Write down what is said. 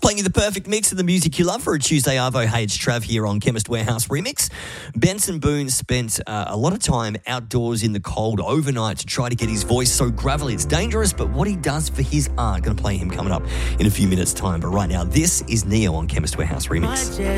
Playing you the perfect mix of the music you love for a Tuesday Arvo. Hey, it's Trav here on Chemist Warehouse Remix. Benson Boone spent a lot of time outdoors in the cold overnight to try to get his voice so gravelly it's dangerous, but what he does for his art, going to play him coming up in a few minutes' time. But right now, this is Neo on Chemist Warehouse Remix.